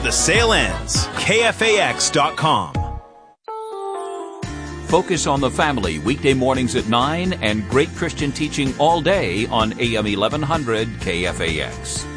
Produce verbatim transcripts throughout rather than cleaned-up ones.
the sale ends. K F A X dot com. Focus on the Family, weekday mornings at nine, and great Christian teaching all day on A M eleven hundred K F A X.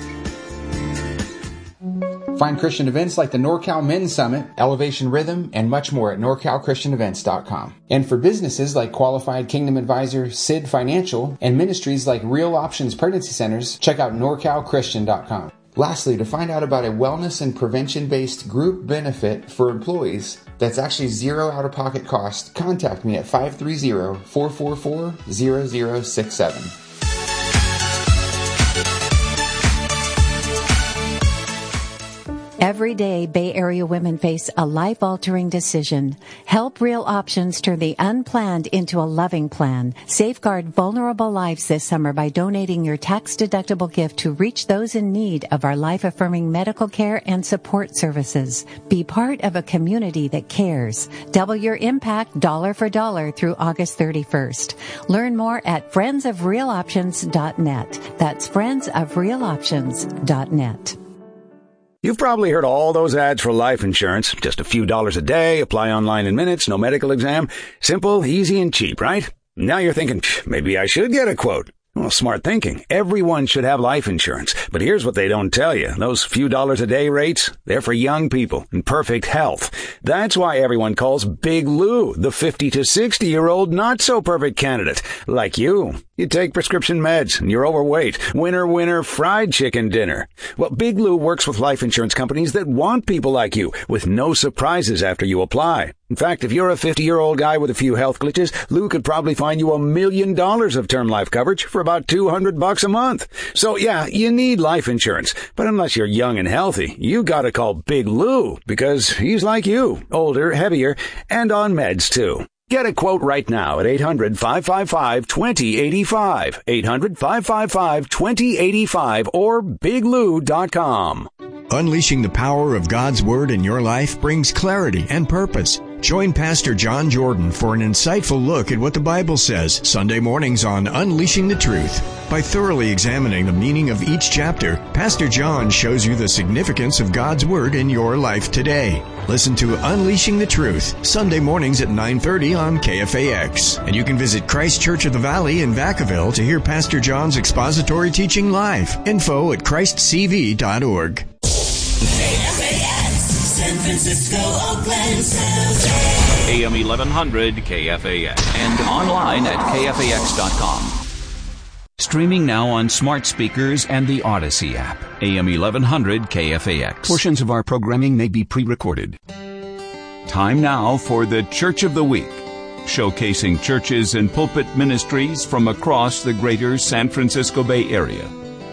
Find Christian events like the NorCal Men's Summit, Elevation Rhythm, and much more at nor cal christian events dot com. And for businesses like Qualified Kingdom Advisor, S I D Financial, and ministries like Real Options Pregnancy Centers, check out nor cal christian dot com. Lastly, to find out about a wellness and prevention-based group benefit for employees that's actually zero out-of-pocket cost, contact me at five three zero, four four four, zero zero six seven. Every day, Bay Area women face a life-altering decision. Help Real Options turn the unplanned into a loving plan. Safeguard vulnerable lives this summer by donating your tax-deductible gift to reach those in need of our life-affirming medical care and support services. Be part of a community that cares. Double your impact dollar for dollar through August thirty-first. Learn more at friends of real options dot net. That's friends of real options dot net. You've probably heard all those ads for life insurance. Just a few dollars a day, apply online in minutes, no medical exam. Simple, easy, and cheap, right? Now you're thinking, maybe I should get a quote. Well, smart thinking. Everyone should have life insurance. But here's what they don't tell you. Those few dollars a day rates, they're for young people in perfect health. That's why everyone calls Big Lou the fifty to sixty-year-old not-so-perfect candidate. Like you. You take prescription meds and you're overweight. Winner, winner, fried chicken dinner. Well, Big Lou works with life insurance companies that want people like you with no surprises after you apply. In fact, if you're a fifty-year-old guy with a few health glitches, Lou could probably find you a million dollars of term life coverage for about two hundred bucks a month. So yeah, you need life insurance. But unless you're young and healthy, you gotta call Big Lou because he's like you, older, heavier, and on meds too. Get a quote right now at eight hundred, five five five, two zero eight five, eight hundred, five five five, two zero eight five, or big lou dot com. Unleashing the power of God's Word in your life brings clarity and purpose. Join Pastor John Jordan for an insightful look at what the Bible says Sunday mornings on Unleashing the Truth. By thoroughly examining the meaning of each chapter, Pastor John shows you the significance of God's Word in your life today. Listen to Unleashing the Truth, Sunday mornings at nine thirty on K F A X. And you can visit Christ Church of the Valley in Vacaville to hear Pastor John's expository teaching live. Info at christ c v dot org. K F A X, San Francisco, Oakland, San Jose. A M eleven hundred K F A X and online at K F A X dot com. Streaming now on smart speakers and the Odyssey app. A M eleven hundred K F A X. Portions of our programming may be pre-recorded. Time now for the Church of the Week, showcasing churches and pulpit ministries from across the greater San Francisco Bay Area.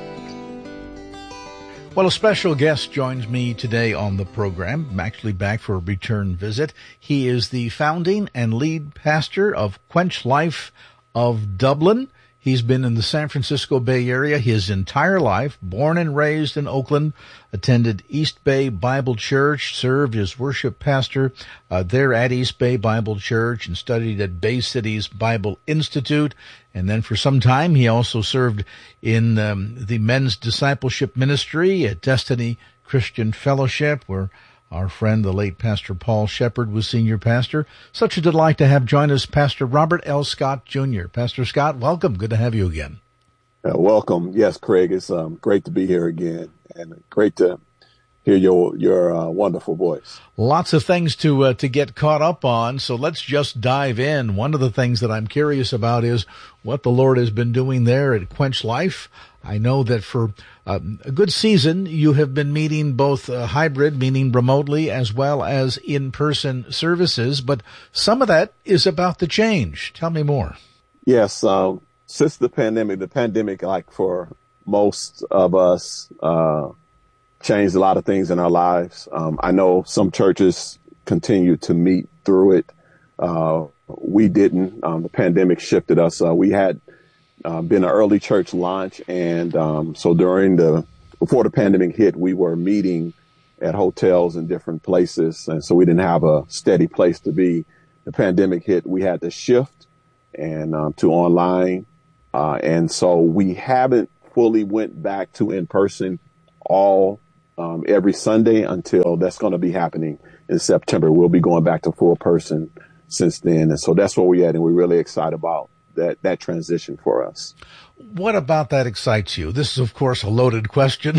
Well, a special guest joins me today on the program. I'm actually back for a return visit. He is the founding and lead pastor of Quench Life of Dublin. He's been in the San Francisco Bay Area his entire life, born and raised in Oakland, attended East Bay Bible Church, served as worship pastor uh, there at East Bay Bible Church, and studied at Bay Cities Bible Institute. And then for some time, he also served in um, the men's discipleship ministry at Destiny Christian Fellowship, where our friend, the late Pastor Paul Shepard, was senior pastor. Such a delight to have join us Pastor Robert L. Scott, Junior Pastor Scott, welcome. Good to have you again. Uh, welcome. Yes, Craig, it's um, great to be here again, and great to hear your your uh, wonderful voice. Lots of things to uh, to get caught up on, so let's just dive in. One of the things that I'm curious about is what the Lord has been doing there at Quench Life. I know that for uh, a good season, you have been meeting both uh, hybrid, meaning remotely, as well as in-person services, but some of that is about to change. Tell me more. Yes, um, since the pandemic, the pandemic, like for most of us, uh, changed a lot of things in our lives. Um, I know some churches continue to meet through it. Uh, we didn't. Um, the pandemic shifted us. Uh, we had Uh, been an early church launch. And um, so during the, before the pandemic hit, we were meeting at hotels in different places. And so we didn't have a steady place to be. The pandemic hit, we had to shift and um, to online. Uh, and so we haven't fully went back to in person all um, every Sunday until that's going to be happening in September. We'll be going back to full person since then. And so that's where we're at. And we're really excited about that, that transition for us. What about that excites you? This is, of course, a loaded question,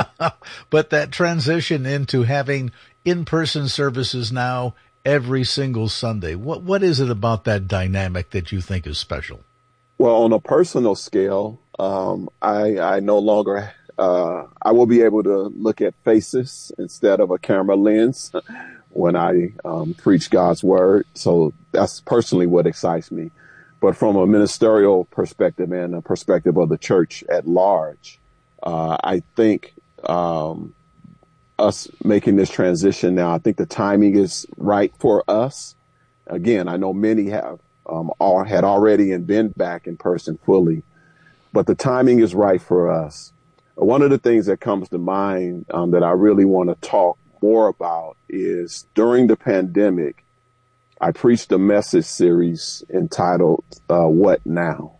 but that transition into having in-person services now every single Sunday, what what is it about that dynamic that you think is special? Well, on a personal scale, um, I, I no longer, uh, I will be able to look at faces instead of a camera lens when I um, preach God's word. So that's personally what excites me. But from a ministerial perspective and a perspective of the church at large, uh, I think um, us making this transition now, I think the timing is right for us. Again, I know many have um, all had already and been back in person fully, but the timing is right for us. One of the things that comes to mind um, that I really want to talk more about is during the pandemic, I preached a message series entitled uh, What Now?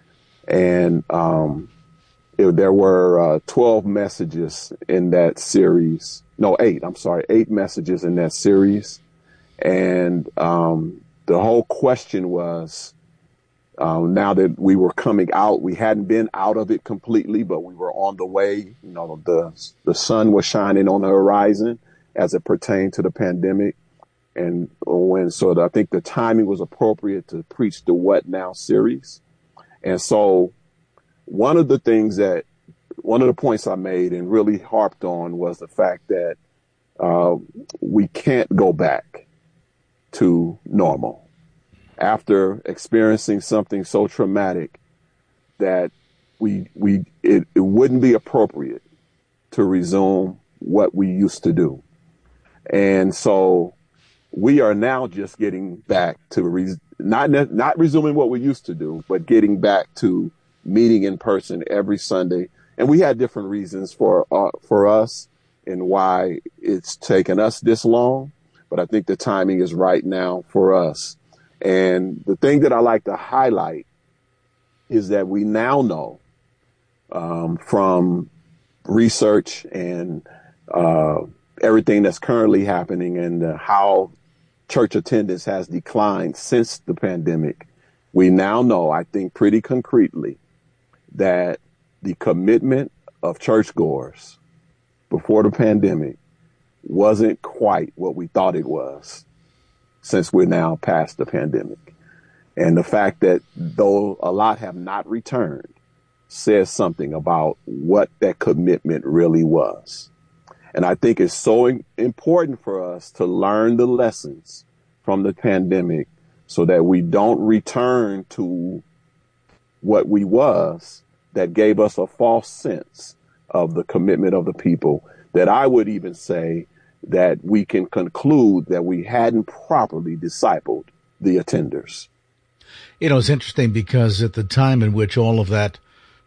And um, it, there were uh, twelve messages in that series. No, eight. I'm sorry. Eight messages in that series. And um, the whole question was, um, now that we were coming out, we hadn't been out of it completely, but we were on the way. You know, the the sun was shining on the horizon as it pertained to the pandemic. And when, so I think the timing was appropriate to preach the What Now series. And so one of the things that, one of the points I made and really harped on was the fact that uh, we can't go back to normal after experiencing something so traumatic that we, we, it, it wouldn't be appropriate to resume what we used to do. And so we are now just getting back to re- not not resuming what we used to do, but getting back to meeting in person every Sunday. And we had different reasons for uh, for us and why it's taken us this long. But I think the timing is right now for us. And the thing that I like to highlight is that we now know um, from research and uh, everything that's currently happening and uh, how church attendance has declined since the pandemic. We now know, I think pretty concretely, that the commitment of churchgoers before the pandemic wasn't quite what we thought it was since we're now past the pandemic. And the fact that though a lot have not returned says something about what that commitment really was. And I think it's so important for us to learn the lessons from the pandemic so that we don't return to what we was that gave us a false sense of the commitment of the people, that I would even say that we can conclude that we hadn't properly discipled the attenders. You know, it's interesting because at the time in which all of that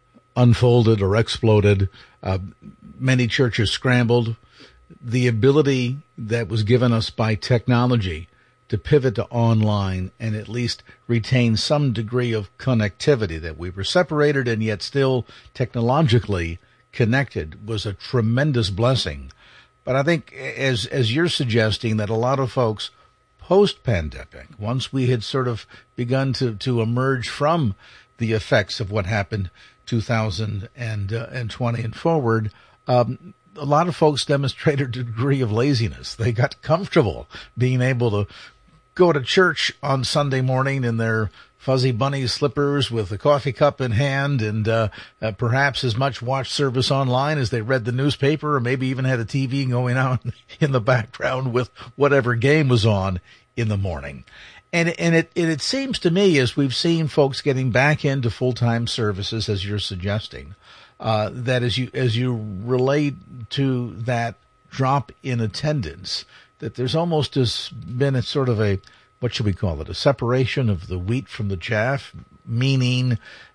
unfolded or exploded, uh, many churches scrambled. The ability that was given us by technology to pivot to online and at least retain some degree of connectivity, that we were separated and yet still technologically connected, was a tremendous blessing. But I think, as as you're suggesting, that a lot of folks post-pandemic, once we had sort of begun to, to emerge from the effects of what happened two thousand twenty and forward, um, a lot of folks demonstrated a degree of laziness. They got comfortable being able to go to church on Sunday morning in their fuzzy bunny slippers with a coffee cup in hand and uh, uh, perhaps as much watch service online as they read the newspaper, or maybe even had a T V going on in the background with whatever game was on in the morning. And, and it, it, it seems to me, as we've seen folks getting back into full-time services, as you're suggesting, uh, that as you, as you relate to that drop in attendance, that there's almost has been a sort of a, what should we call it, a separation of the wheat from the chaff, meaning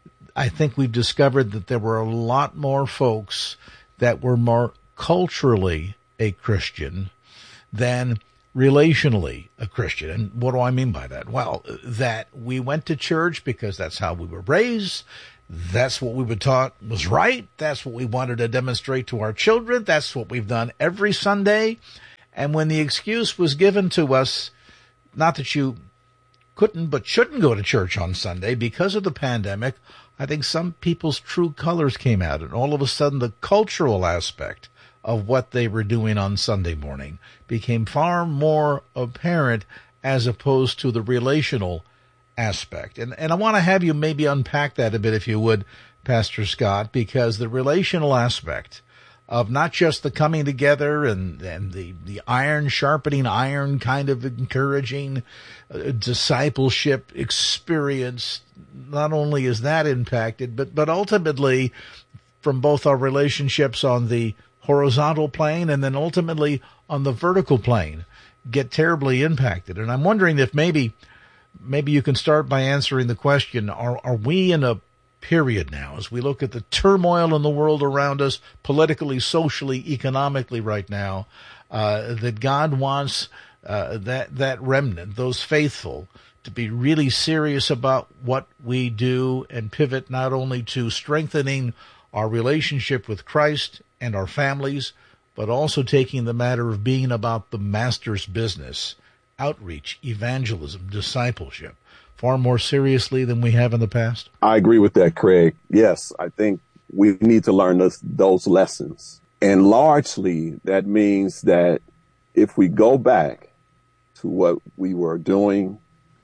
I think we've discovered that there were a lot more folks that were more culturally a Christian than relationally a Christian. And what do I mean by that? Well, that we went to church because that's how we were raised, That's what we were taught was right. That's what we wanted to demonstrate to our children. That's what we've done every Sunday. And when the excuse was given to us, not that you couldn't but shouldn't go to church on Sunday because of the pandemic, I think some people's true colors came out. And all of a sudden, the cultural aspect of what they were doing on Sunday morning became far more apparent as opposed to the relational aspect. And and I want to have you maybe unpack that a bit, if you would, Pastor Scott, because the relational aspect of not just the coming together and, and the, the iron sharpening iron kind of encouraging uh, discipleship experience, not only is that impacted, but, but ultimately from both our relationships on the horizontal plane and then ultimately on the vertical plane get terribly impacted. And I'm wondering if maybe maybe you can start by answering the question, are are we in a period now, as we look at the turmoil in the world around us, politically, socially, economically right now, uh, that God wants uh, that that remnant, those faithful, to be really serious about what we do and pivot not only to strengthening our relationship with Christ and our families, but also taking the matter of being about the Master's business, outreach, evangelism, discipleship, far more seriously than we have in the past? I agree with that, Craig. Yes, I think we need to learn those, those lessons. And largely, that means that if we go back to what we were doing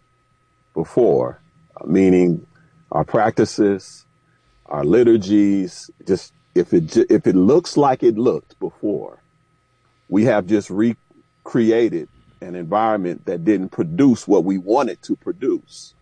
before, meaning our practices, our liturgies, just if it if it looks like it looked before, we have just recreated an environment that didn't produce what we wanted to produce.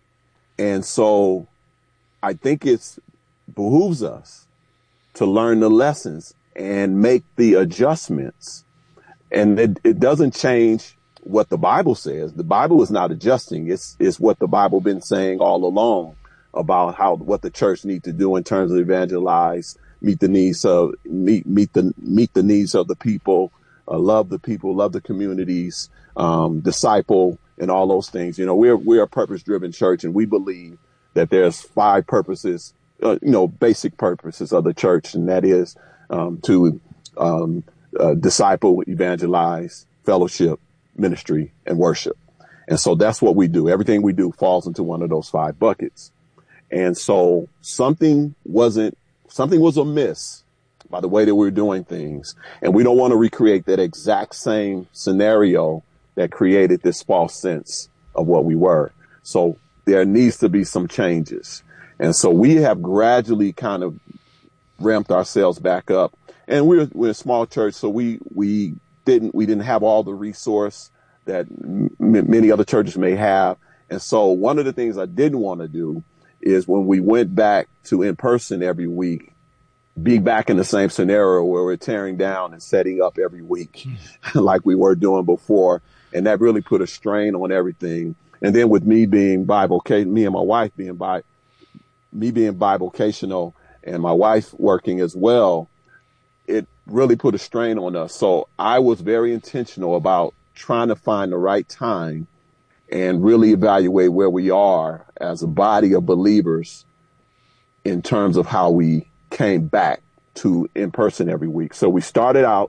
And so I think it's behooves us to learn the lessons and make the adjustments. And it, it doesn't change what the Bible says. The Bible is not adjusting. It's, it's what the Bible been saying all along about how, what the church need to do in terms of evangelize, meet the needs of, meet, meet the, meet the needs of the people, uh, love the people, love the communities, um, disciple, and all those things. You know, we're, we're a purpose-driven church, and we believe that there's five purposes, uh, you know, basic purposes of the church, and that is, um, to, um, uh, disciple, evangelize, fellowship, ministry, and worship. And so that's what we do. Everything we do falls into one of those five buckets. And so something wasn't, something was amiss by the way that we're doing things. And we don't want to recreate that exact same scenario that created this false sense of what we were. So there needs to be some changes. And so we have gradually kind of ramped ourselves back up. And we're, we're a small church, so we, we didn't, we didn't have all the resource that m- many other churches may have. And so one of the things I didn't want to do is when we went back to in person every week, be back in the same scenario where we're tearing down and setting up every week like we were doing before. And that really put a strain on everything. And then with me being bivocational, me and my wife being bi, me being bivocational and my wife working as well, it really put a strain on us. So I was very intentional about trying to find the right time and really evaluate where we are as a body of believers in terms of how we came back to in person every week. So we started out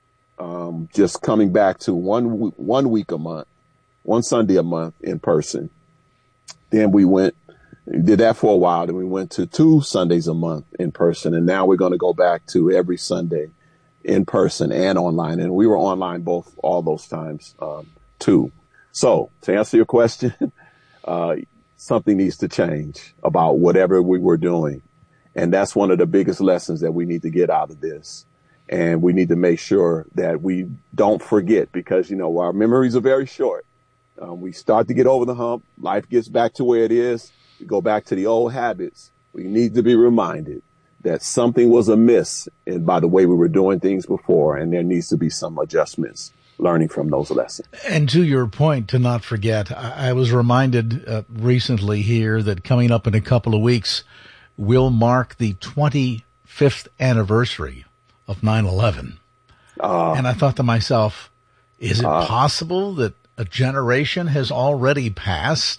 um, just coming back to one one week a month, one Sunday a month in person. Then we went, did that for a while. Then we went to two Sundays a month in person. And now we're going to go back to every Sunday in person and online. And we were online both all those times um, too. So to answer your question, uh, something needs to change about whatever we were doing. And that's one of the biggest lessons that we need to get out of this. And we need to make sure that we don't forget, because, you know, our memories are very short. Um, we start to get over the hump. Life gets back to where it is. We go back to the old habits. We need to be reminded that something was amiss in, by the way we were doing things before, and there needs to be some adjustments, learning from those lessons. And to your point, to not forget, I, I was reminded uh, recently here that coming up in a couple of weeks will mark the twenty-fifth anniversary of nine eleven. Uh, and I thought to myself, is it uh, possible that a generation has already passed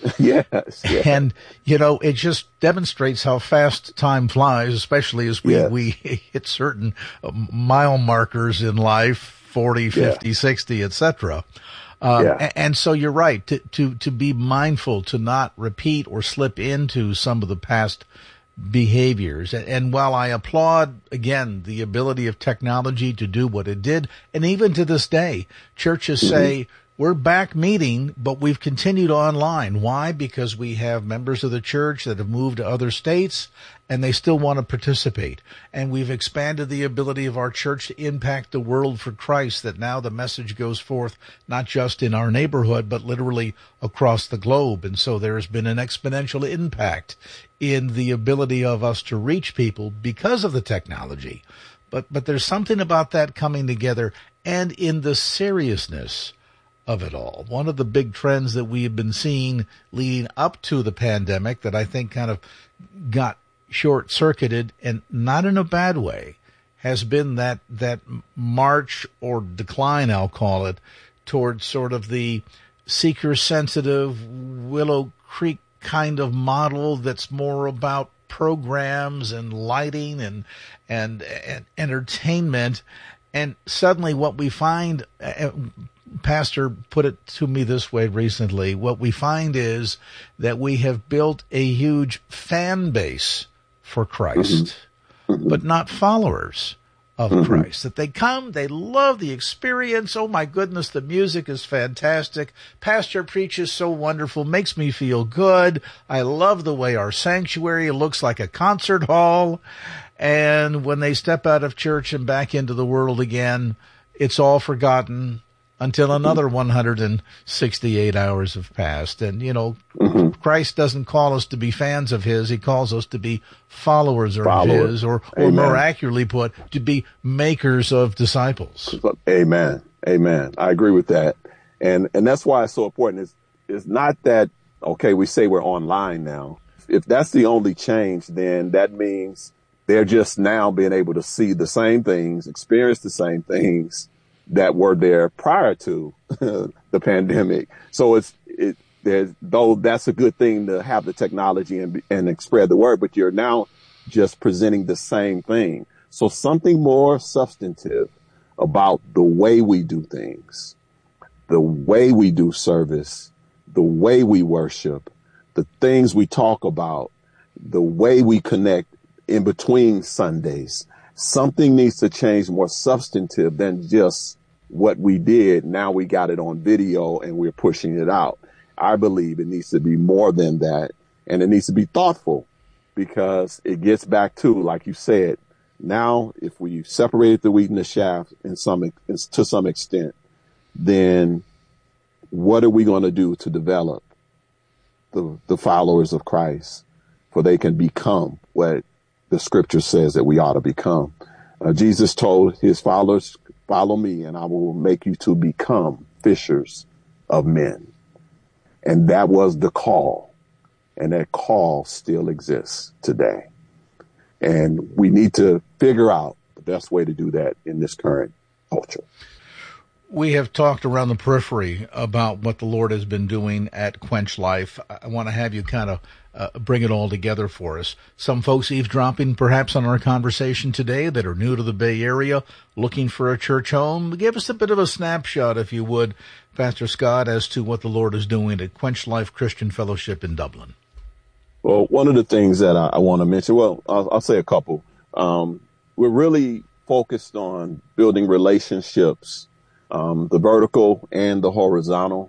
Yes, yes. And, you know, it just demonstrates how fast time flies, especially as we, yes. we hit certain mile markers in life, forty, fifty, yeah. sixty, et cetera. Um, yeah. And so you're right, to, to, to be mindful, to not repeat or slip into some of the past behaviors. And while I applaud, again, the ability of technology to do what it did, and even to this day, churches mm-hmm. say, we're back meeting, but we've continued online. Why? Because we have members of the church that have moved to other states, and they still want to participate. And we've expanded the ability of our church to impact the world for Christ, that now the message goes forth not just in our neighborhood, but literally across the globe. And so there has been an exponential impact in the ability of us to reach people because of the technology. But, but there's something about that coming together and in the seriousness of it all. One of the big trends that we have been seeing leading up to the pandemic that I think kind of got short-circuited, and not in a bad way, has been that that march or decline, I'll call it, towards sort of the seeker-sensitive Willow Creek kind of model that's more about programs and lighting and and, and entertainment. And suddenly what we find, uh, Pastor put it to me this way recently, what we find is that we have built a huge fan base for Christ, mm-hmm. but not followers of mm-hmm. Christ. That they come, they love the experience. Oh my goodness, the music is fantastic. Pastor preaches so wonderful, makes me feel good. I love the way our sanctuary looks like a concert hall. And when they step out of church and back into the world again, it's all forgotten until another one hundred sixty-eight hours have passed. And, you know, mm-hmm. Christ doesn't call us to be fans of his. He calls us to be followers of Follower. his, or, or more accurately put, to be makers of disciples. Amen. Amen. I agree with that. And and that's why it's so important. It's, it's not that, okay, we say we're online now. If that's the only change, then that means they're just now being able to see the same things, experience the same things that were there prior to the pandemic. So it's, it, there's, though that's a good thing to have the technology and, and spread the word, but you're now just presenting the same thing. So something more substantive about the way we do things, the way we do service, the way we worship, the things we talk about, the way we connect in between Sundays. Something needs to change, more substantive than just what we did. Now we got it on video and we're pushing it out. I believe it needs to be more than that, and it needs to be thoughtful, because it gets back to, like you said, now if we separated the wheat and the chaff in some, to some extent, then what are we going to do to develop the, the followers of Christ, for they can become what the scripture says that we ought to become? Uh, Jesus told his followers, follow me and I will make you to become fishers of men. And that was the call. And that call still exists today. And we need to figure out the best way to do that in this current culture. We have talked around the periphery about what the Lord has been doing at Quench Life. I want to have you kind of uh, bring it all together for us. Some folks eavesdropping perhaps on our conversation today that are new to the Bay Area, looking for a church home. Give us a bit of a snapshot, if you would, Pastor Scott, as to what the Lord is doing at Quench Life Christian Fellowship in Dublin. Well, one of the things that I, I want to mention, well, I'll, I'll say a couple. Um, we're really focused on building relationships, um, the vertical and the horizontal.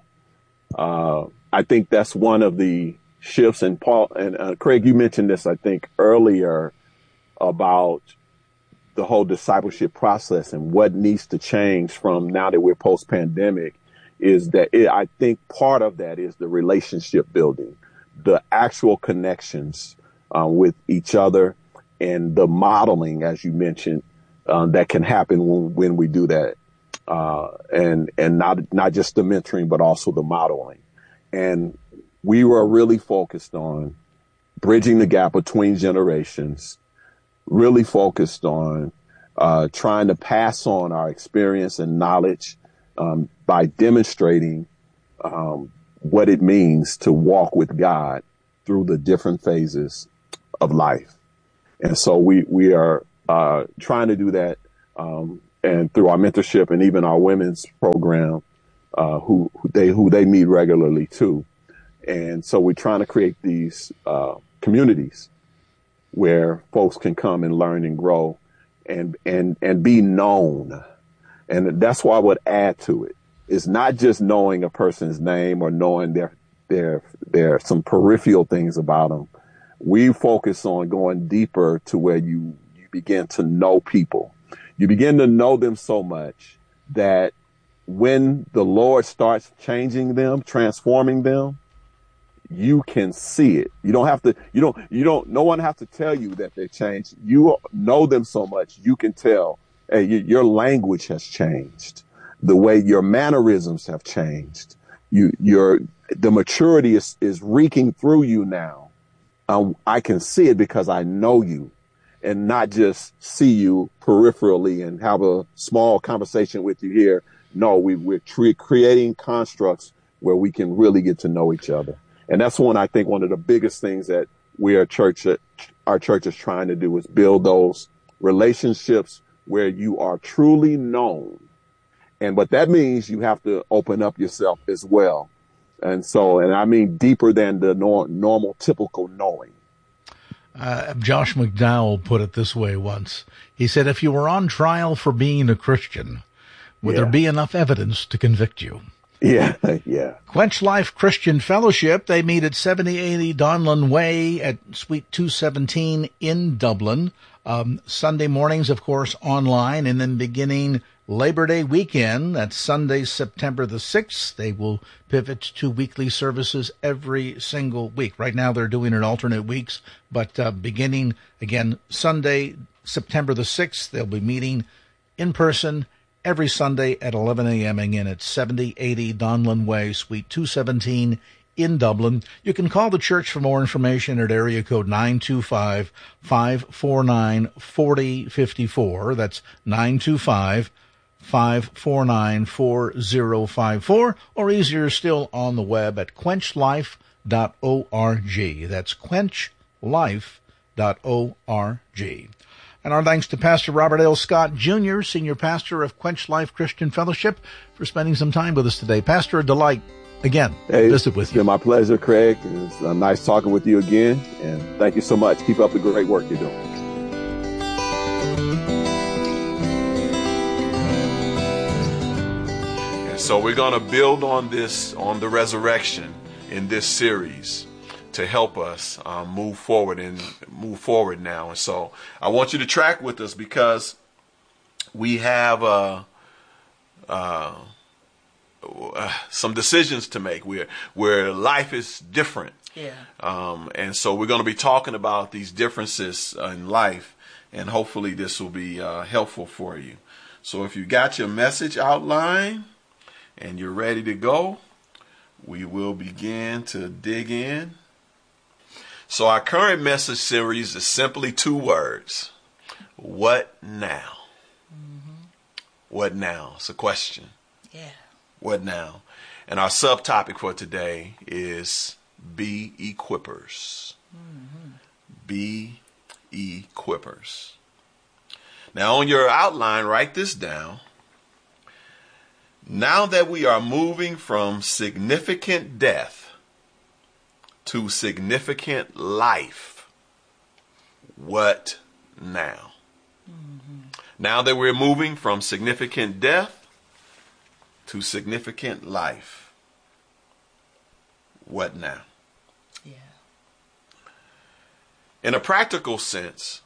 Uh, I think that's one of the shifts. And Paul and uh, Craig, you mentioned this, I think, earlier about the whole discipleship process and what needs to change from now that we're post-pandemic, is that it, I think part of that is the relationship building, the actual connections uh, with each other, and the modeling, as you mentioned, uh, that can happen when, when we do that. Uh, and, and not, not just the mentoring, but also the modeling. And we were really focused on bridging the gap between generations, really focused on, uh, trying to pass on our experience and knowledge, um, by demonstrating, um, what it means to walk with God through the different phases of life. And so we, we are uh, trying to do that um, and through our mentorship and even our women's program, uh, who, who they who they meet regularly, too. And so we're trying to create these uh, communities where folks can come and learn and grow and and and be known. And that's why I would add to it. It's not just knowing a person's name or knowing their their their some peripheral things about them. We focus on going deeper to where you, you begin to know people. You begin to know them so much that when the Lord starts changing them, transforming them, you can see it. You don't have to, you don't, you don't, no one has to tell you that they changed. You know them so much, you can tell, hey, you, your language has changed. The way your mannerisms have changed. You, your, the maturity is, is reeking through you now. Um, I can see it because I know you and not just see you peripherally and have a small conversation with you here. No, we, we're tre- creating constructs where we can really get to know each other. And that's one, I think, one of the biggest things that we are church, our church is trying to do is build those relationships where you are truly known. And what that means, you have to open up yourself as well. And so, and I mean deeper than the nor- normal, typical knowing. Uh, Josh McDowell put it this way once. He said, if you were on trial for being a Christian, would yeah. there be enough evidence to convict you? Yeah, yeah. Quench Life Christian Fellowship, they meet at seventy eighty Donlan Way at Suite two seventeen in Dublin. Um, Sunday mornings, of course, online, and then beginning Labor Day weekend, that's Sunday, September the sixth, they will pivot to weekly services every single week. Right now they're doing it alternate weeks, but uh, beginning, again, Sunday, September the sixth, they'll be meeting in person every Sunday at eleven a.m. again at seventy eighty Donlan Way, Suite two seventeen in Dublin. You can call the church for more information at area code nine two five, five four nine, four zero five four. That's nine two five, five four nine, four zero five four, or easier still on the web at quench life dot org. That's quench life dot org. And our thanks to Pastor Robert L. Scott, Junior, Senior Pastor of Quench Life Christian Fellowship, for spending some time with us today. Pastor, a delight, again, hey, to visit with it's you. It's been my pleasure, Craig. It's uh, nice talking with you again, and thank you so much. Keep up the great work you're doing. And so we're going to build on this, on the resurrection in this series, to help us um, move forward and move forward now. And so I want you to track with us because we have uh, uh, uh, some decisions to make where where life is different. Yeah. Um, and so we're going to be talking about these differences in life, and hopefully this will be uh, helpful for you. So if you got your message outline and you're ready to go, we will begin to dig in. So our current message series is simply two words. What now? Mm-hmm. What now? It's a question. Yeah. What now? And our subtopic for today is be equippers. Mm-hmm. Be equippers. Now on your outline, write this down. Now that we are moving from significant death to significant life, what now? Mm-hmm. Now that we're moving from significant death to significant life, what now? Yeah. In a practical sense,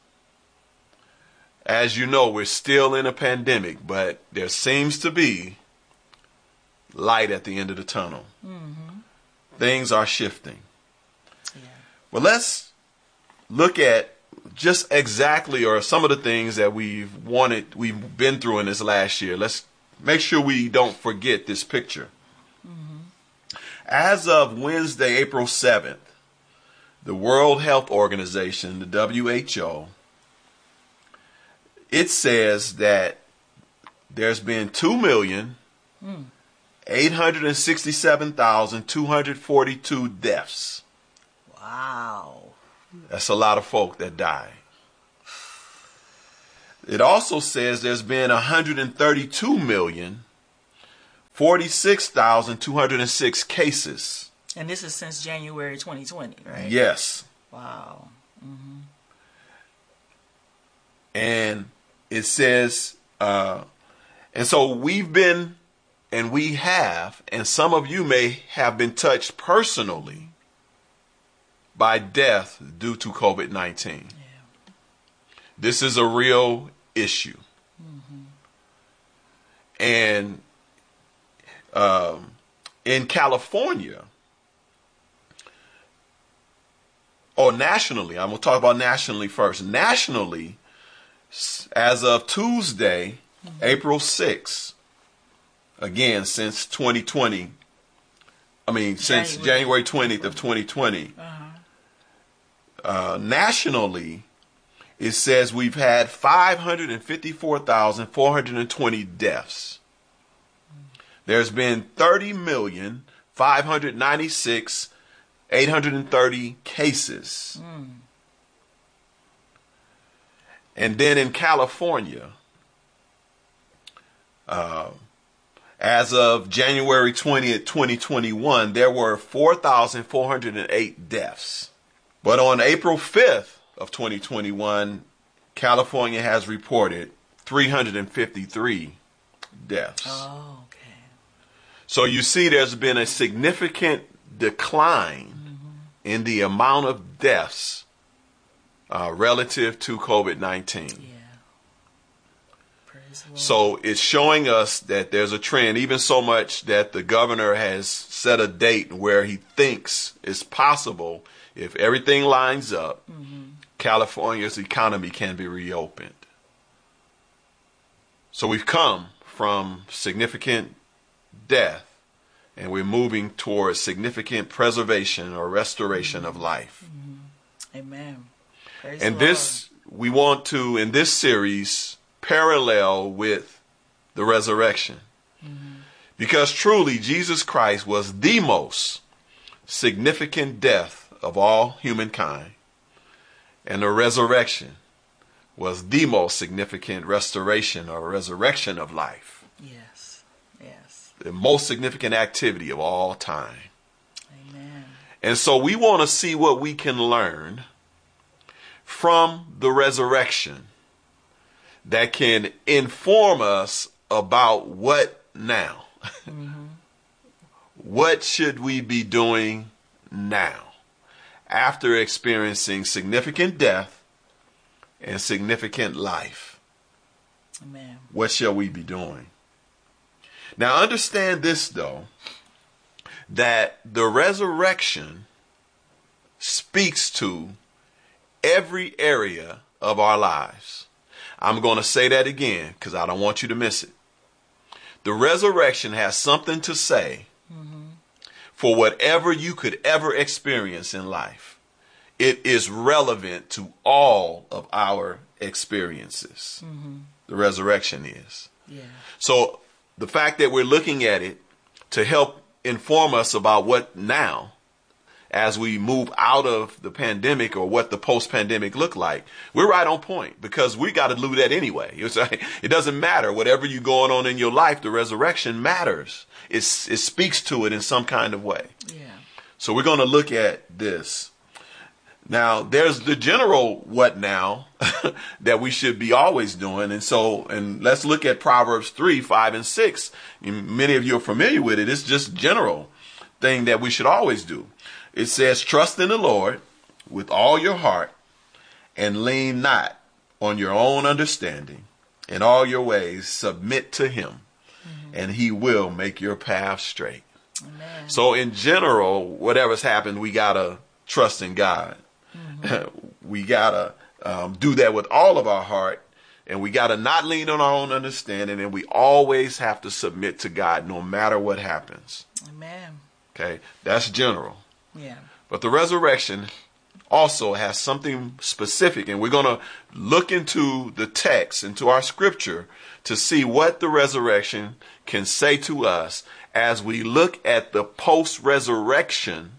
as you know, we're still in a pandemic, but there seems to be light at the end of the tunnel. Mm-hmm. Things are shifting. Yeah. Well, let's look at just exactly or some of the things that we've wanted, we've been through in this last year. Let's make sure we don't forget this picture. Mm-hmm. As of Wednesday, April seventh, the World Health Organization, the W H O, it says that there's been two million eight hundred sixty-seven thousand two hundred forty-two deaths. Wow. That's a lot of folk that died. It also says there's been one hundred thirty-two million forty-six thousand two hundred six cases. And this is since January twenty twenty, right? Yes. Wow. Mm-hmm. And it says, uh, and so we've been, and we have, and some of you may have been touched personally by death due to COVID nineteen. Yeah. This is a real issue. Mm-hmm. And um, in California, or nationally, I'm going to talk about nationally first. Nationally, as of Tuesday, mm-hmm. April sixth, again, since twenty twenty, I mean, since January, January twentieth of twenty twenty, uh-huh. uh, nationally, it says we've had five hundred fifty-four thousand four hundred twenty deaths. Mm-hmm. There's been thirty million five hundred ninety-six thousand eight hundred thirty cases. Mm. And then in California, uh, as of January twentieth, twenty twenty-one, there were four thousand four hundred eight deaths. But on April fifth of twenty twenty-one, California has reported three hundred fifty-three deaths. Oh, okay. So you see there's been a significant decline mm-hmm. in the amount of deaths uh, relative to COVID nineteen. Yeah. Praise the Lord. So it's showing us that there's a trend, even so much that the governor has set a date where he thinks it's possible, if everything lines up, mm-hmm. California's economy can be reopened. So we've come from significant death, and we're moving towards significant preservation or restoration mm-hmm. of life. Mm-hmm. Amen. Praise and the this, Lord. We want to, in this series, parallel with the resurrection. Mm-hmm. Because truly, Jesus Christ was the most significant death of all humankind. And the resurrection was the most significant restoration or resurrection of life. Yes, yes. The most significant activity of all time. Amen. And so we want to see what we can learn from the resurrection that can inform us about what now. Mm-hmm. What should we be doing now after experiencing significant death and significant life? Amen. What shall we be doing? Now understand this, though, that the resurrection speaks to every area of our lives. I'm going to say that again because I don't want you to miss it. The resurrection has something to say mm-hmm. for whatever you could ever experience in life. It is relevant to all of our experiences. Mm-hmm. The resurrection is. Yeah. So the fact that we're looking at it to help inform us about what now, as we move out of the pandemic or what the post-pandemic look like, we're right on point because we got to do that anyway. It's like, it doesn't matter. Whatever you're going on in your life, the resurrection matters. It's, it speaks to it in some kind of way. Yeah. So we're going to look at this. Now, there's the general what now that we should be always doing. And so, and let's look at Proverbs three, five, and six. Many of you are familiar with it. It's just general thing that we should always do. It says, trust in the Lord with all your heart and lean not on your own understanding. In all your ways, submit to him, mm-hmm. and he will make your path straight. Amen. So in general, whatever's happened, we got to trust in God. Mm-hmm. We got to um, do that with all of our heart, and we got to not lean on our own understanding, and we always have to submit to God no matter what happens. Amen. Okay, that's general. Yeah. But the resurrection also has something specific, and we're going to look into the text, into our scripture, to see what the resurrection can say to us as we look at the post-resurrection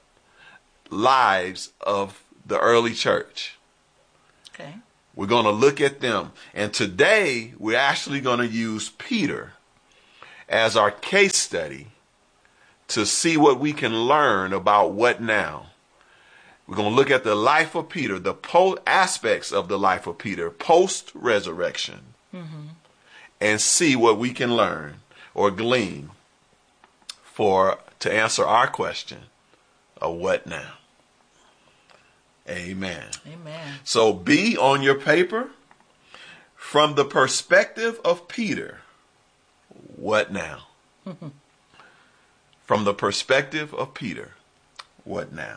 lives of the early church. Okay. We're going to look at them. And today, we're actually going to use Peter as our case study to see what we can learn about what now. We're going to look at the life of Peter, the po- aspects of the life of Peter post-resurrection, mm-hmm. and see what we can learn or glean for to answer our question of what now. Amen. Amen. So be on your paper, from the perspective of Peter, what now? From the perspective of Peter, what now?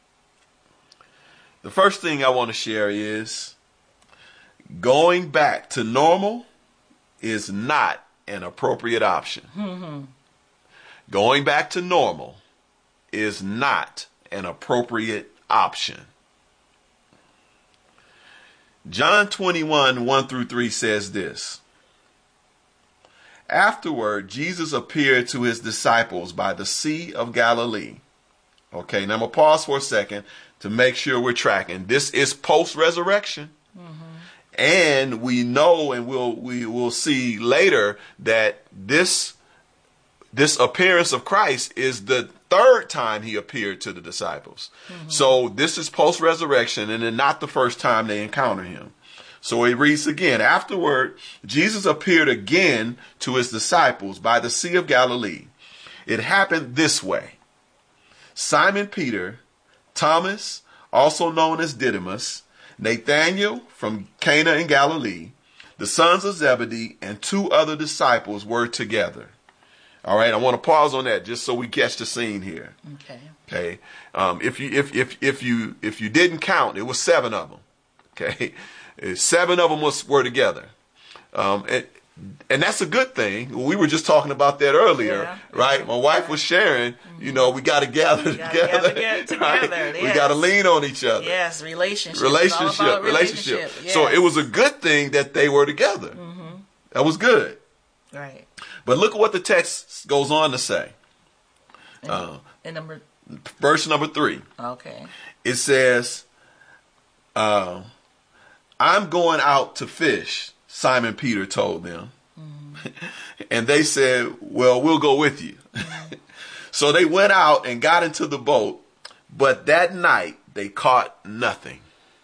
The first thing I want to share is going back to normal is not an appropriate option. Mm-hmm. Going back to normal is not an appropriate option. John twenty-one, one through three says this. Afterward, Jesus appeared to his disciples by the Sea of Galilee. Okay, now I'm going to pause for a second to make sure we're tracking. This is post-resurrection. Mm-hmm. And we know, and we'll we will see later, that this this appearance of Christ is the third time he appeared to the disciples. Mm-hmm. So this is post-resurrection, and then not the first time they encounter him. So it reads again, afterward, Jesus appeared again to his disciples by the Sea of Galilee. It happened this way. Simon Peter, Thomas, also known as Didymus, Nathanael from Cana in Galilee, the sons of Zebedee, and two other disciples were together. All right, I want to pause on that just so we catch the scene here. Okay. Okay. Um, if you if if if you if you didn't count, it was seven of them. Okay, seven of them was were together, um, and and that's a good thing. We were just talking about that earlier, yeah. right? My wife was sharing. Mm-hmm. You know, we got to gather we gotta together. Get together. Right? Yes. We got to lean on each other. Yes, relationship. Relationship. Relationship. Relationship. Yes. So it was a good thing that they were together. Mm-hmm. That was good. Right. But look at what the text goes on to say. And, uh, and number verse number three. Okay. It says, uh, I'm going out to fish, Simon Peter told them. Mm-hmm. And they said, well, we'll go with you. Mm-hmm. So they went out and got into the boat, but that night they caught nothing.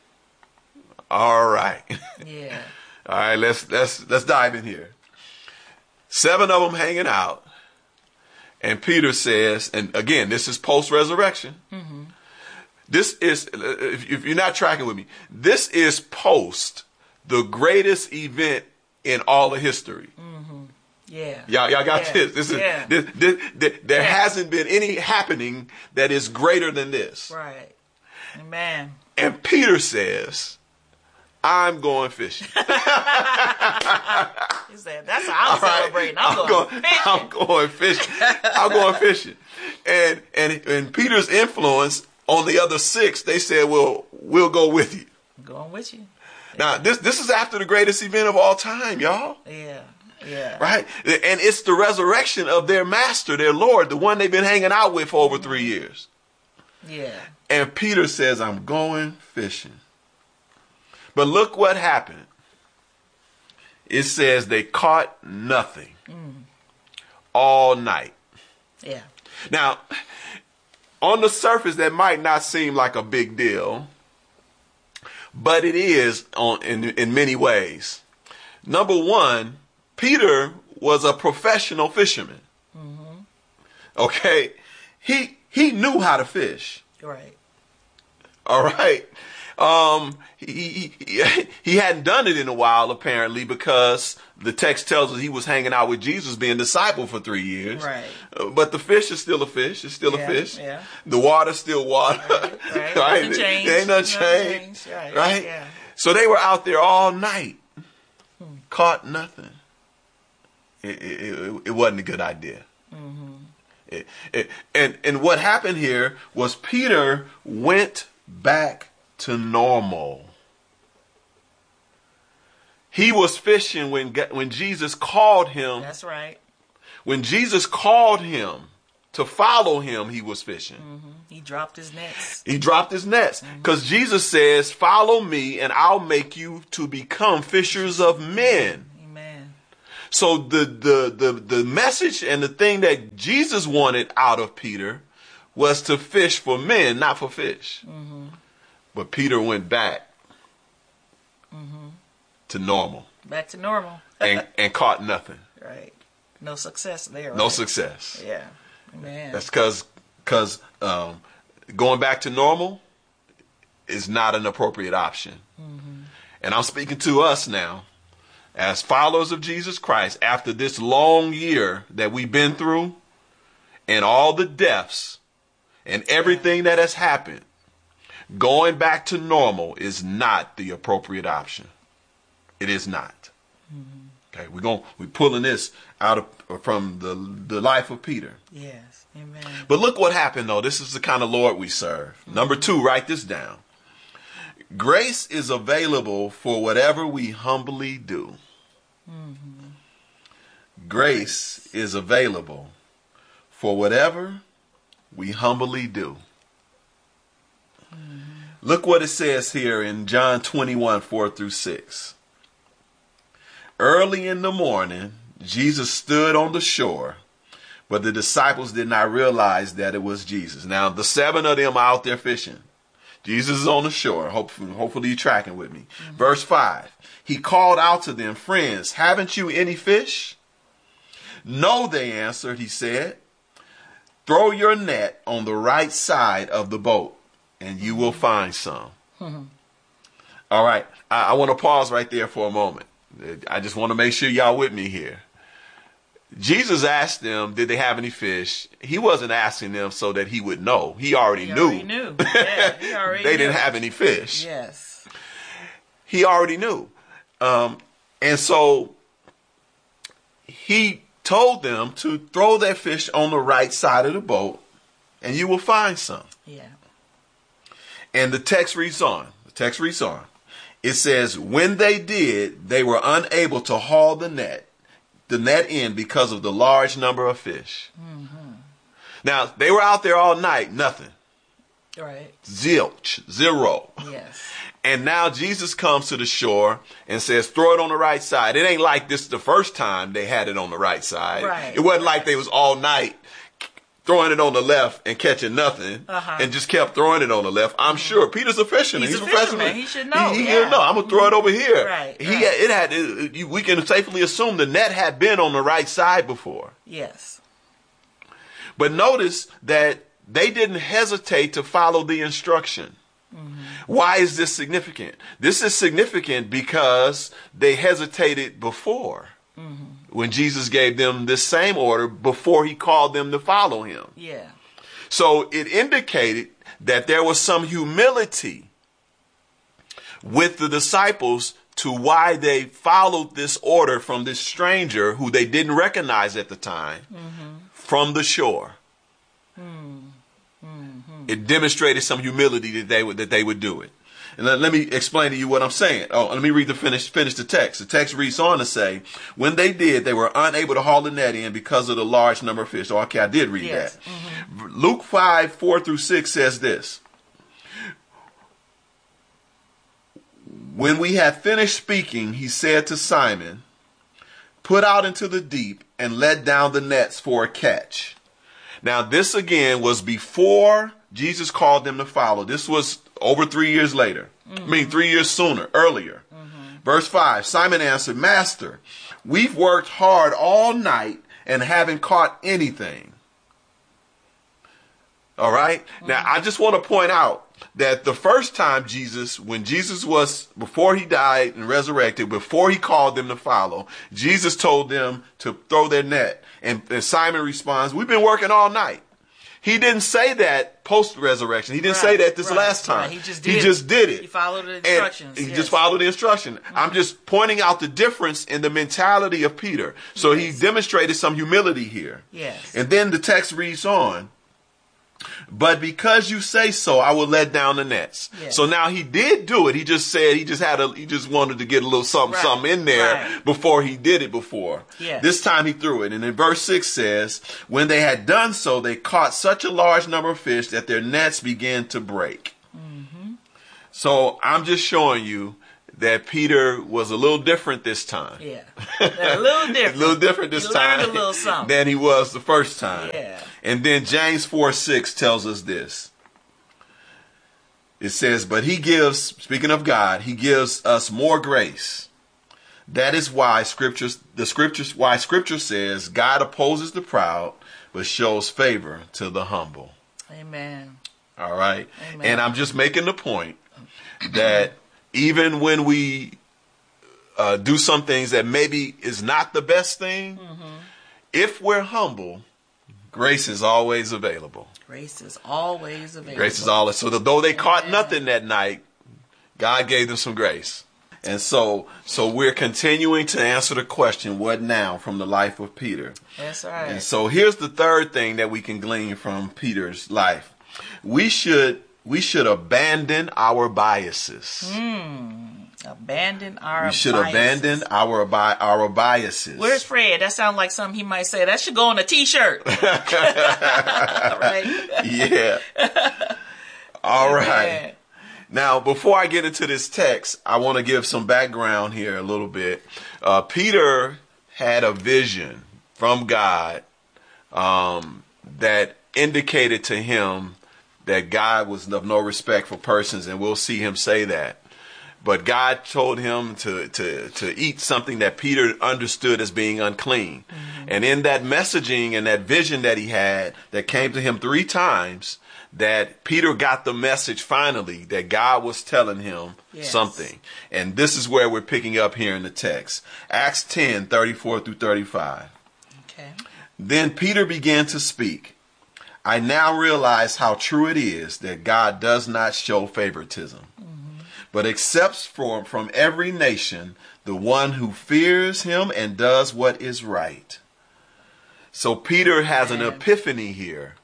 All right. Yeah. All right, let's let's let's dive in here. Seven of them hanging out. And Peter says, and again, this is post-resurrection. Mm-hmm. This is, if you're not tracking with me, this is post the greatest event in all of history. Mm-hmm. Yeah. Y'all, y'all got yeah. this. This is yeah. this, this, this, there yeah. hasn't been any happening that is greater than this. Right. Amen. And Peter says, I'm going fishing. He said, that's how I'm right. celebrating. I'm, I'm going, going fishing. I'm going fishing. I'm going fishing. And, and, and Peter's influence on the other six, they said, well, we'll go with you. I'm going with you. Now, this, this is after the greatest event of all time, y'all. Yeah. Yeah. Right? And it's the resurrection of their master, their Lord, the one they've been hanging out with for over mm-hmm. three years. Yeah. And Peter says, I'm going fishing. But look what happened. It says they caught nothing mm. all night. Yeah. Now, on the surface, that might not seem like a big deal, but it is on in, in many ways. Number one, Peter was a professional fisherman. Mm-hmm. Okay? He he knew how to fish. Right. All right. Um, he, he he hadn't done it in a while, apparently, because the text tells us he was hanging out with Jesus, being disciple for three years. Right. Uh, but the fish is still a fish. It's still yeah, a fish. Yeah. The water's still water. Right. Right. right? Nothing changed. There ain't nothing Nothing changed. changed. Right. Right? Yeah. So they were out there all night, hmm. caught nothing. It, it, it, it wasn't a good idea. Mm-hmm. It, it, and and what happened here was Peter went back to normal. He was fishing when, when Jesus called him. That's right. When Jesus called him to follow him, he was fishing. Mm-hmm. He dropped his nets. He dropped his nets because mm-hmm. Jesus says, follow me and I'll make you to become fishers of men. Amen. So the, the, the, the message and the thing that Jesus wanted out of Peter was to fish for men, not for fish. Mm-hmm. But Peter went back mm-hmm. to normal. Back to normal. and, and caught nothing. Right. No success there. Right? No success. Yeah. Man. That's because because um, going back to normal is not an appropriate option. Mm-hmm. And I'm speaking to us now as followers of Jesus Christ after this long year that we've been through and all the deaths and everything that has happened. Going back to normal is not the appropriate option. It is not. Mm-hmm. Okay, we're going we're pulling this out of from the the life of Peter. Yes, amen. But look what happened though. This is the kind of Lord we serve. Mm-hmm. Number two, write this down. Grace is available for whatever we humbly do. Mm-hmm. Grace is available for whatever we humbly do. Mm-hmm. Look what it says here in John twenty-one, four through six. Early in the morning, Jesus stood on the shore, but the disciples did not realize that it was Jesus. Now, the seven of them are out there fishing. Jesus is on the shore. Hopefully, hopefully you're tracking with me. Mm-hmm. Verse five, he called out to them, friends, haven't you any fish? No, they answered, he said. Throw your net on the right side of the boat, and you will find some. Mm-hmm. All right, I, I want to pause right there for a moment. I just want to make sure y'all with me here. Jesus asked them, did they have any fish? He wasn't asking them so that he would know. He already he knew. Already knew. Yeah, he already they knew. didn't have any fish. Yes. He already knew. Um, and so he told them to throw their fish on the right side of the boat and you will find some. Yeah. And the text reads on. The text reads on. It says, when they did, they were unable to haul the net, the net in because of the large number of fish. Mm-hmm. Now, they were out there all night, nothing. Right. Zilch, zero. Yes. And now Jesus comes to the shore and says, throw it on the right side. It ain't like this the first time they had it on the right side. Right. It wasn't like they was all night throwing it on the left and catching nothing, uh-huh. and just kept throwing it on the left. I'm mm-hmm. sure Peter's a fisherman. He's, He's a a fisherman. He should know. He, he yeah. should know. I'm gonna throw it over here. Right. He right. Had, it had. It, we can safely assume the net had been on the right side before. Yes. But notice that they didn't hesitate to follow the instruction. Mm-hmm. Why is this significant? This is significant because they hesitated before. Mm-hmm. When Jesus gave them this same order before he called them to follow him. Yeah. So it indicated that there was some humility with the disciples to why they followed this order from this stranger who they didn't recognize at the time mm-hmm. from the shore. Mm-hmm. It demonstrated some humility that they would that they would do it. And let, let me explain to you what I'm saying. Oh, let me read the finish finish the text. The text reads on to say, when they did, they were unable to haul the net in because of the large number of fish. Oh, okay, I did read yes. that. Mm-hmm. Luke five, four through six says this. When we had finished speaking, he said to Simon, put out into the deep and let down the nets for a catch. Now, this again was before Jesus called them to follow. This was over three years later. Mm-hmm. I mean, three years sooner, earlier. Mm-hmm. Verse five, Simon answered, Master, we've worked hard all night and haven't caught anything. All right. Mm-hmm. Now, I just want to point out that the first time Jesus, when Jesus was, before he died and resurrected, before he called them to follow, Jesus told them to throw their net. And, and Simon responds, we've been working all night. He didn't say that post-resurrection. He didn't right, say that this right, last time. Right. He just did he it. just did it. He followed the instructions. And he yes. just followed the instruction. Mm-hmm. I'm just pointing out the difference in the mentality of Peter. So yes. he demonstrated some humility here. Yes. And then the text reads on. But because you say so, I will let down the nets. Yes. So now he did do it. He just said he just had a, he just wanted to get a little something, right. something in there right. before he did it before. Yes. This time he threw it. And then verse six says, when they had done so, they caught such a large number of fish that their nets began to break. Mm-hmm. So I'm just showing you that Peter was a little different this time. Yeah, a little different. a little different this he time learned a little something. than he was the first time. Yeah. And then James four six tells us this. It says, but he gives, speaking of God, he gives us more grace. That is why scriptures, the scriptures, why scripture says God opposes the proud, but shows favor to the humble. Amen. All right. Amen. And I'm just making the point that even when we uh, do some things that maybe is not the best thing, mm-hmm. if we're humble, grace is always available. Grace is always available. Grace is always. So though they caught nothing that night, God gave them some grace. And so, so we're continuing to answer the question, what now, from the life of Peter? That's right. And so here's the third thing that we can glean from Peter's life. We should We should abandon our biases. Mm, abandon our We should biases. abandon our bi- our biases. Where's Fred? That sounds like something he might say. That should go on a t-shirt. Right? Yeah. All Amen. right. Now, before I get into this text, I want to give some background here a little bit. Uh, Peter had a vision from God um, that indicated to him that God was of no respect for persons, and we'll see him say that. But God told him to to to eat something that Peter understood as being unclean. Mm-hmm. And in that messaging and that vision that he had that came to him three times, that Peter got the message finally that God was telling him yes. something. And this is where we're picking up here in the text. Acts ten, thirty-four through thirty-five. Okay. Then Peter began to speak. I now realize how true it is that God does not show favoritism, mm-hmm. but accepts from, from every nation the one who fears him and does what is right. So Peter has an epiphany here.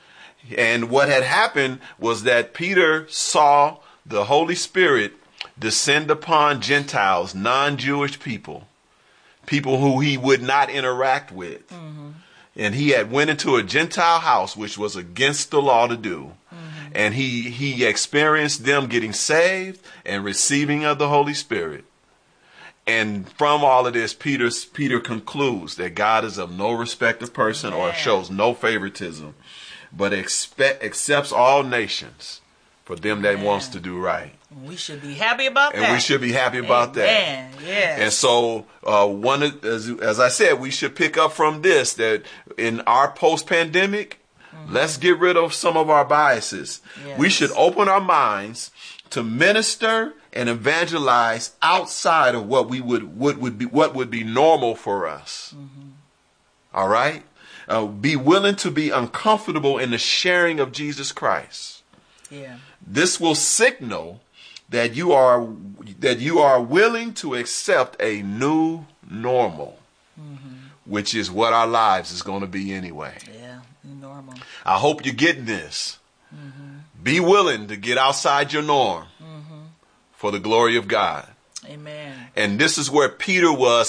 And what had happened was that Peter saw the Holy Spirit descend upon Gentiles, non-Jewish people, people who he would not interact with. Mm-hmm. And he had went into a Gentile house, which was against the law to do. Mm-hmm. And he, he experienced them getting saved and receiving of the Holy Spirit. And from all of this, Peter, Peter concludes that God is of no respect of person yeah. or shows no favoritism, but expect, accepts all nations for them that yeah. wants to do right. We should be happy about and that. And we should be happy about Amen. that. Yes. And so, uh, one of, as, as I said, we should pick up from this that in our post-pandemic, mm-hmm. let's get rid of some of our biases. Yes. We should open our minds to minister and evangelize outside of what we would what would be what would be normal for us. Mm-hmm. All right, uh, be willing to be uncomfortable in the sharing of Jesus Christ. Yeah, this will signal that you are that you are willing to accept a new normal, mm-hmm. which is what our lives is going to be anyway. Yeah, new normal. I hope you're getting this. Mm-hmm. Be willing to get outside your norm mm-hmm. for the glory of God. Amen. And this is where Peter was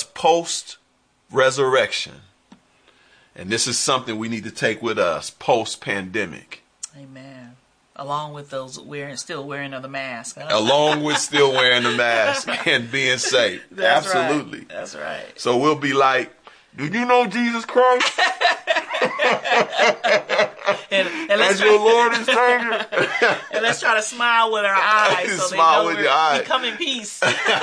post-resurrection. And this is something we need to take with us post-pandemic. Amen. Along with those wearing, still wearing of the mask. Huh? Along with still wearing the mask and being safe. That's Absolutely. Right. That's right. So we'll be like, do you know Jesus Christ? and, and let's As try, your Lord and Savior. And let's try to smile with our eyes so smile they know with we're, your eyes. we come in peace.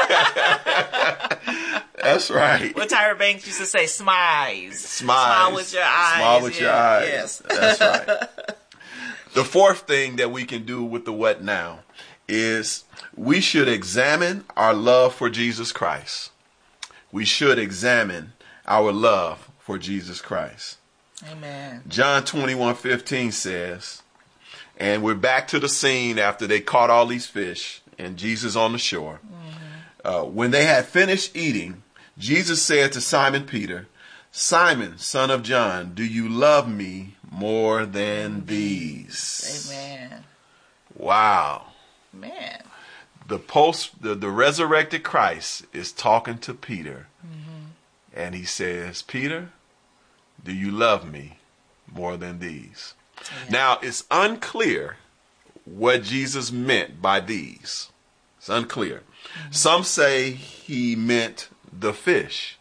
That's right. What Tyra Banks used to say, smiles. Smiles. Smile with your eyes. Smile with yeah. your eyes. Yes. That's right. The fourth thing that we can do with the what now is we should examine our love for Jesus Christ. We should examine our love for Jesus Christ. Amen. John twenty-one fifteen says, and we're back to the scene after they caught all these fish and Jesus on the shore. Mm-hmm. Uh, when they had finished eating, Jesus said to Simon Peter, Simon, son of John, do you love me more than these. Amen. Wow. Man. The post, the, the resurrected Christ is talking to Peter. Mm-hmm. And he says, Peter, do you love me more than these? Yeah. Now, it's unclear what Jesus meant by these. It's unclear. Mm-hmm. Some say he meant the fish.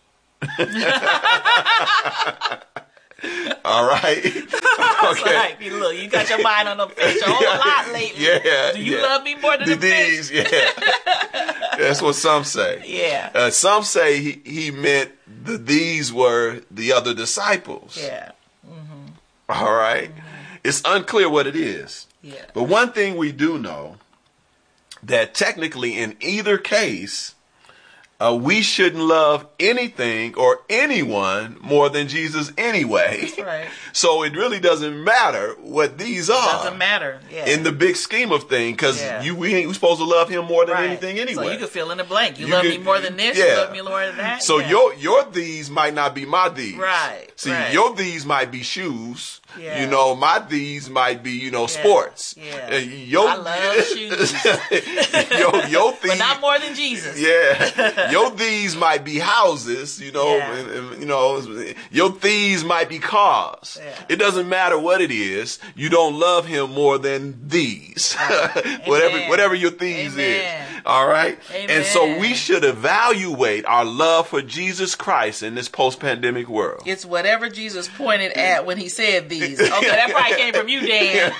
All right. Okay. Like, look, you got your mind on the fish a whole yeah. lot lately. Yeah. Do you yeah. love me more than the, the these? fish? Yeah. That's what some say. Yeah. Uh, some say he, he meant the these were the other disciples. Yeah. Mm-hmm. All right. Mm-hmm. It's unclear what it is. Yeah. But one thing we do know, that technically in either case, Uh, we shouldn't love anything or anyone more than Jesus anyway. That's right. So it really doesn't matter what these are. Doesn't matter. Yeah. In the big scheme of things, because yeah. you we ain't we supposed to love him more than right. anything anyway. So you can fill in the blank. You, you love can, me more than this. Yeah. You love me more than that. So yeah. your your these might not be my these. Right. See, right. your these might be shoes. Yeah. You know, my these might be, you know, yeah. sports. Yeah. Uh, your, I love shoes. your, your these, but not more than Jesus. Yeah. Your these might be houses, you know, yeah. and, and, you know, your these might be cars. Yeah. It doesn't matter what it is. You don't love him more than these. Right. whatever, whatever your these Amen. is. All right. Amen. And so we should evaluate our love for Jesus Christ in this post-pandemic world. It's whatever Jesus pointed at when he said these. Okay, that probably came from you, Dan.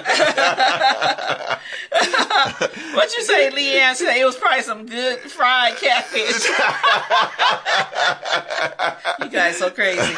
What you say, Leanne? Say it was probably some good fried catfish. You guys so crazy.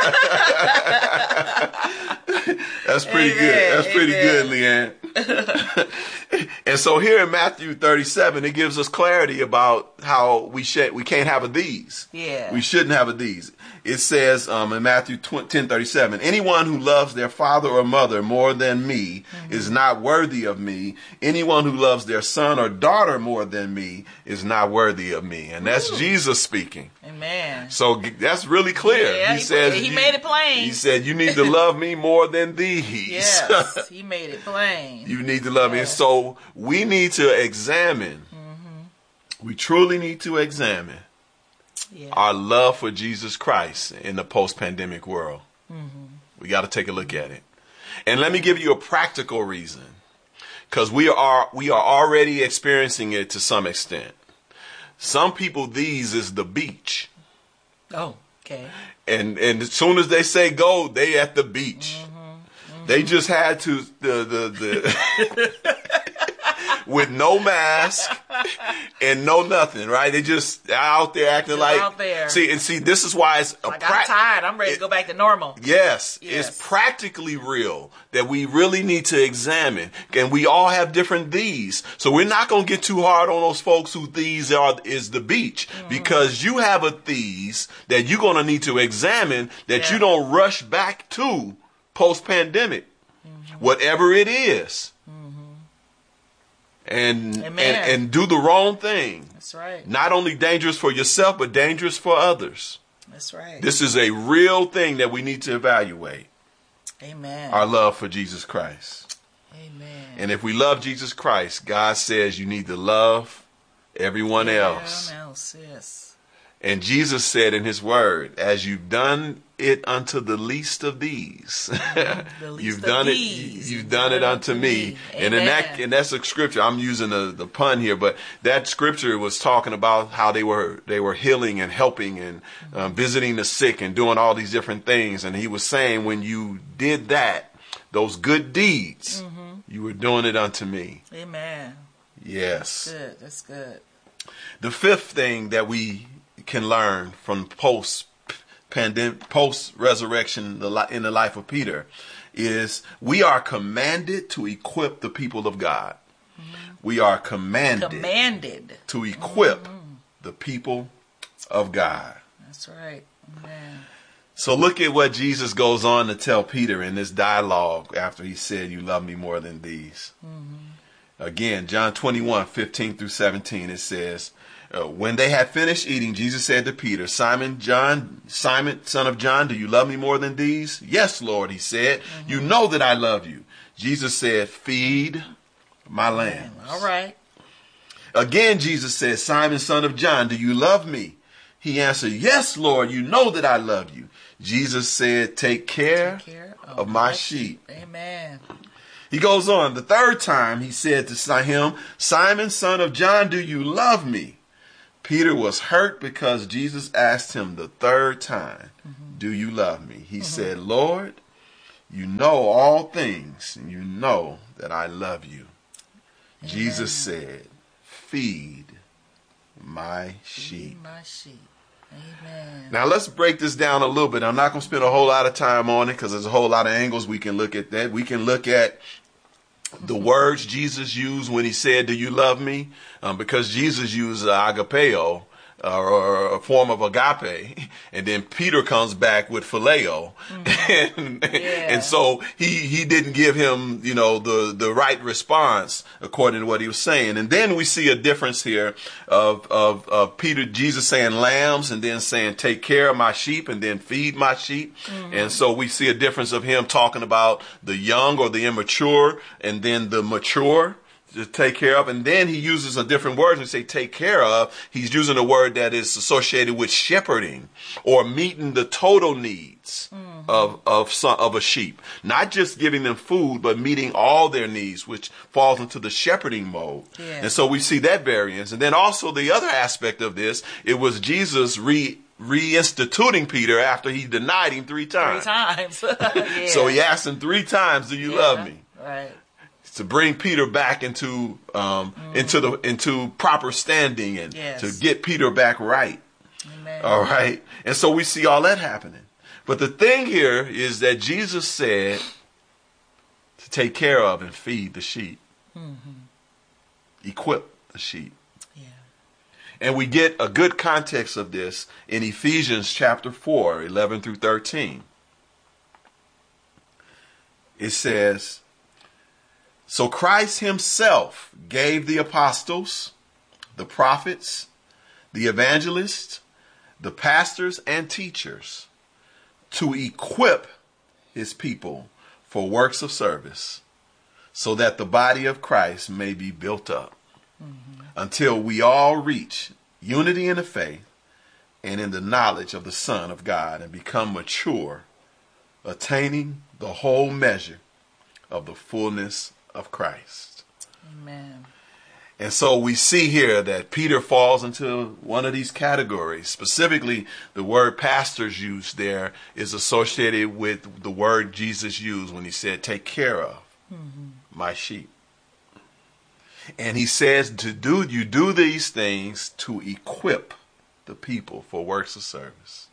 That's pretty Amen. good. That's pretty Amen. good, Leanne. And so here in Matthew thirty-seven, it gives us clarity about how we should we can't have a these. Yeah. We shouldn't have a these. It says um, in Matthew ten thirty-seven, anyone who loves their father or mother more than me mm-hmm. is not worthy of me. Anyone who loves their son or daughter more than me is not worthy of me. And that's Ooh. Jesus speaking. Amen. So that's really clear. Yeah, he, he says he you, made it plain. He said you need to love me more than these. Yes, he made it plain. You need to love yeah. me. And so we need to examine. Mm-hmm. We truly need to examine yeah. our love for Jesus Christ in the post-pandemic world. Mm-hmm. We got to take a look at it. And let me give you a practical reason. Because we are we are already experiencing it to some extent. Some people, these is the beach. Oh, okay. And and as soon as they say go, they at the beach. Mm-hmm. Mm-hmm. They just had to the the the with no mask and no nothing, right? They just out there acting just like out there. See and see this is why it's a like pra- I'm tired. I'm ready it, to go back to normal. Yes, yes, it's practically real that we really need to examine. And we all have different these. So we're not going to get too hard on those folks who these are is the beach mm-hmm. because you have a these that you're going to need to examine that yeah. you don't rush back to post-pandemic, mm-hmm. whatever it is. And, and and do the wrong thing. That's right. Not only dangerous for yourself, but dangerous for others. That's right. This is a real thing that we need to evaluate. Amen. Our love for Jesus Christ. Amen. And if we love Jesus Christ, God says you need to love everyone Everyone else. else, yes. And Jesus said in his word, as you've done it unto the least of these, the least you've of done these. it, you've done it unto me. me. And in that, and that's a scripture. I'm using the, the pun here, but that scripture was talking about how they were, they were healing and helping and um, visiting the sick and doing all these different things. And he was saying, when you did that, those good deeds, mm-hmm. you were doing it unto me. Amen. Yes. That's good. That's good. The fifth thing that we can learn from post pandemic, post resurrection in the life of Peter is we are commanded to equip the people of God. Mm-hmm. We are commanded, commanded. to equip mm-hmm. the people of God. That's right. Amen. So look at what Jesus goes on to tell Peter in this dialogue after he said, you love me more than these. Mm-hmm. Again, John twenty-one, fifteen through seventeen, it says, Uh, when they had finished eating, Jesus said to Peter, Simon, John, Simon, son of John, do you love me more than these? Yes, Lord, he said. Mm-hmm. You know that I love you. Jesus said, feed my lambs. All right. Again, Jesus said, Simon, son of John, do you love me? He answered, yes, Lord, you know that I love you. Jesus said, take care, take care of, of my sheep. sheep. Amen. He goes on. The third time he said to him, Simon, son of John, do you love me? Peter was hurt because Jesus asked him the third time, mm-hmm. do you love me? He mm-hmm. said, Lord, you know all things, and you know that I love you. Amen. Jesus said, feed my sheep. Feed my sheep. Amen. Now let's break this down a little bit. I'm not going to spend a whole lot of time on it because there's a whole lot of angles we can look at that. We can look at the words Jesus used when he said, do you love me? Um, because Jesus used uh, agapeo, uh, or a form of agape, and then Peter comes back with phileo. Mm-hmm. and, yeah. and so he, he didn't give him, you know, the, the right response according to what he was saying. And then we see a difference here of, of, of Peter, Jesus saying lambs, and then saying take care of my sheep, and then feed my sheep. Mm-hmm. And so we see a difference of him talking about the young or the immature, and then the mature to take care of. And then he uses a different word when he say take care of. He's using a word that is associated with shepherding or meeting the total needs mm-hmm. of, of some, of a sheep. Not just giving them food, but meeting all their needs, which falls into the shepherding mode. Yeah. And so we see that variance. And then also the other aspect of this, it was Jesus re reinstituting Peter after he denied him three times. Three times. Yeah. So he asked him three times, do you yeah. love me? Right. To bring Peter back into um, mm-hmm. into the into proper standing and yes. to get Peter back right. Amen. All right. And so we see all that happening. But the thing here is that Jesus said to take care of and feed the sheep. Mm-hmm. Equip the sheep. Yeah. And we get a good context of this in Ephesians chapter four, eleven through thirteen. It says, so Christ himself gave the apostles, the prophets, the evangelists, the pastors and teachers to equip his people for works of service so that the body of Christ may be built up mm-hmm. until we all reach unity in the faith and in the knowledge of the Son of God and become mature, attaining the whole measure of the fullness of Christ. Amen. And so we see here that Peter falls into one of these categories. Specifically, the word pastors used there is associated with the word Jesus used when he said, take care of mm-hmm. my sheep. And he says to do, you do these things to equip the people for works of service.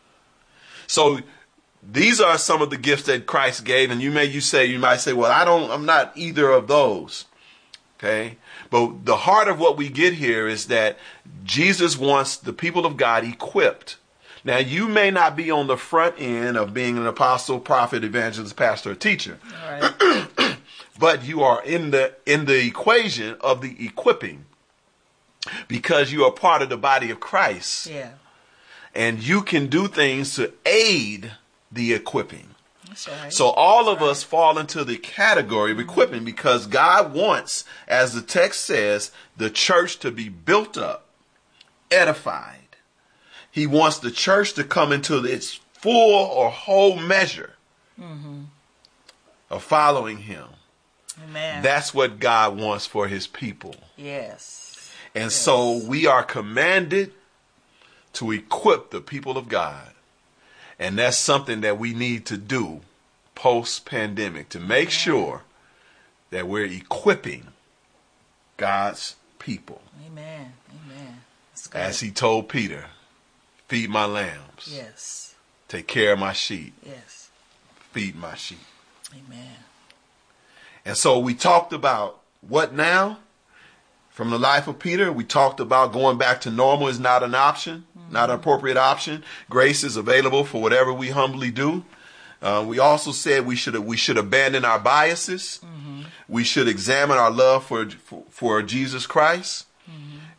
So these are some of the gifts that Christ gave, and you may you say you might say, well, I don't, I'm not either of those. Okay, but the heart of what we get here is that Jesus wants the people of God equipped. Now, you may not be on the front end of being an apostle, prophet, evangelist, pastor, or teacher, all right. But you are in the in the equation of the equipping because you are part of the body of Christ. Yeah, and you can do things to aid the equipping. That's right. So all That's of right. us fall into the category of equipping because God wants, as the text says, the church to be built up, edified. He wants the church to come into its full or whole measure mm-hmm. of following him. Amen. That's what God wants for his people. Yes. And yes. so we are commanded to equip the people of God. And that's something that we need to do post-pandemic to make sure that we're equipping God's people. Amen. Amen. As he told Peter, feed my lambs. Yes. Take care of my sheep. Yes. Feed my sheep. Amen. And so we talked about what now? From the life of Peter, we talked about going back to normal is not an option, mm-hmm. not an appropriate option. Grace is available for whatever we humbly do. Uh, we also said we should we should abandon our biases. Mm-hmm. We should examine our love for for, for Jesus Christ. Mm-hmm.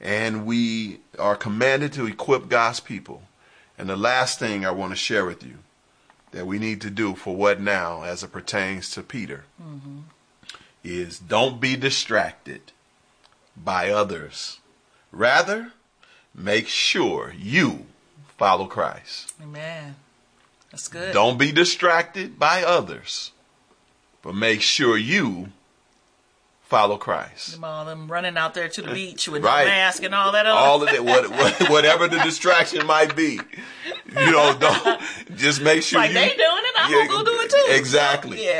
and we are commanded to equip God's people. And the last thing I want to share with you that we need to do for what now as it pertains to Peter mm-hmm. is don't be distracted by others. Rather, make sure you follow Christ. Amen. That's good. Don't be distracted by others, but make sure you follow Christ. Them all them running out there to the beach with right. no mask and all that. Other. All of it, what, what, whatever the distraction might be, you know, don't just make sure like you. They doing it, I'm yeah, gonna go do it too. Exactly. Yeah.